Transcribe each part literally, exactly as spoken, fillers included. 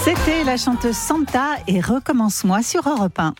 C'était la chanteuse Santa et Recommence-moi sur Europe un.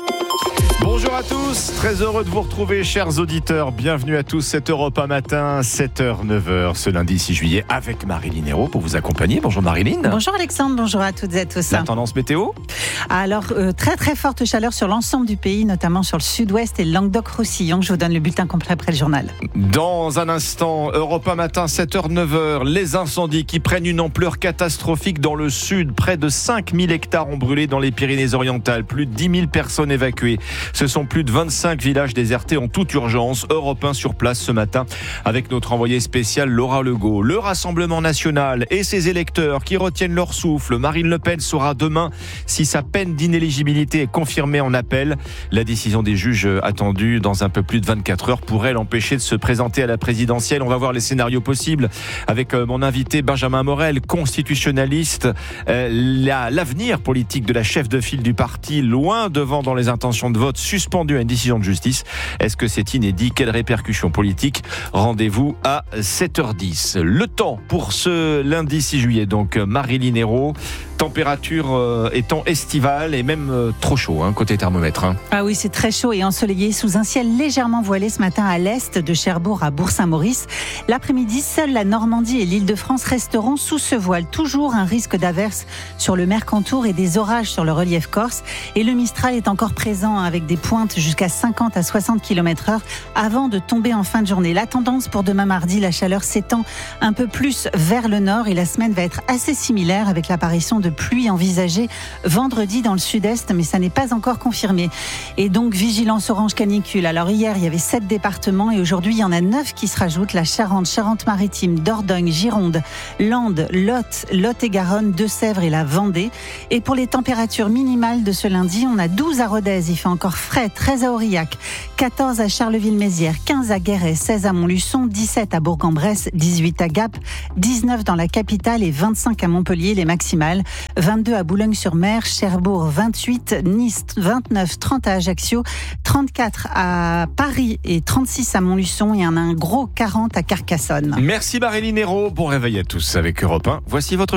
Bonjour à tous, très heureux de vous retrouver chers auditeurs, bienvenue à tous, c'est Europe un matin, sept heures neuf heures ce lundi six juillet avec Marilyn Hérault pour vous accompagner. Bonjour Marilyn. Bonjour Alexandre, bonjour à toutes et à tous. La tendance météo ? Alors euh, très très forte chaleur sur l'ensemble du pays, notamment sur le sud-ouest et le Languedoc-Roussillon. Je vous donne le bulletin complet après le journal. Dans un instant, Europe un matin, sept heures neuf heures, les incendies qui prennent une ampleur catastrophique dans le sud. Près de cinq mille hectares ont brûlé dans les Pyrénées-Orientales, plus de dix mille personnes évacuées. Ce sont plus de vingt-cinq villages désertés en toute urgence. Europe un sur place ce matin avec notre envoyée spéciale Laura Legault. Le Rassemblement national et ses électeurs qui retiennent leur souffle. Marine Le Pen saura demain si sa peine d'inéligibilité est confirmée en appel. La décision des juges attendue dans un peu plus de vingt-quatre heures pourrait l'empêcher de se présenter à la présidentielle. On va voir les scénarios possibles avec mon invité Benjamin Morel, constitutionnaliste. Euh, la, l'avenir politique de la chef de file du parti, loin devant dans les intentions de vote, suspendu à une décision de justice. Est-ce que c'est inédit ? Quelles répercussions politiques ? Rendez-vous à sept heures dix. Le temps pour ce lundi six juillet, donc Marilyn Hérault. Température euh, étant estivale et même euh, trop chaud hein, côté thermomètre. Hein. Ah oui, c'est très chaud et ensoleillé sous un ciel légèrement voilé ce matin à l'est de Cherbourg à Bourg-Saint-Maurice. L'après-midi, seule la Normandie et l'Île-de-France resteront sous ce voile. Toujours un risque d'averse sur le Mercantour et des orages sur le relief corse. Et le Mistral est encore présent avec des pointes jusqu'à cinquante à soixante kilomètres heure avant de tomber en fin de journée. La tendance pour demain mardi, la chaleur s'étend un peu plus vers le nord et la semaine va être assez similaire avec l'apparition de de pluie envisagée vendredi dans le sud-est, mais ça n'est pas encore confirmé. Et donc, vigilance orange canicule. Alors hier, il y avait sept départements et aujourd'hui, il y en a neuf qui se rajoutent. La Charente, Charente-Maritime, Dordogne, Gironde, Landes, Lot, Lot-et-Garonne, Deux-Sèvres et la Vendée. Et pour les températures minimales de ce lundi, on a douze à Rodez, il fait encore frais, treize à Aurillac, quatorze à Charleville-Mézières, quinze à Guéret, seize à Montluçon, dix-sept à Bourg-en-Bresse, dix-huit à Gap, dix-neuf dans la capitale et vingt-cinq à Montpellier, les maximales. vingt-deux à Boulogne-sur-Mer, Cherbourg vingt-huit, Nice vingt-neuf, trente à Ajaccio, trente-quatre à Paris et trente-six à Montluçon et on a un gros quarante à Carcassonne. Merci Marilyn Hérault, bon réveil à tous avec Europe un. Voici votre